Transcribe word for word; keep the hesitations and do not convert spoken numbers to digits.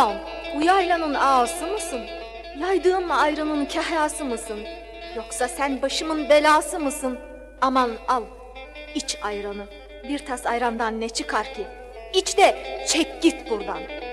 Ağam, bu yaylanın ağası mısın? Yaydığın mı ayranın kahyası mısın? Yoksa sen başımın belası mısın? Aman al, iç ayranı. Bir tas ayrandan ne çıkar ki? İç de çek git buradan.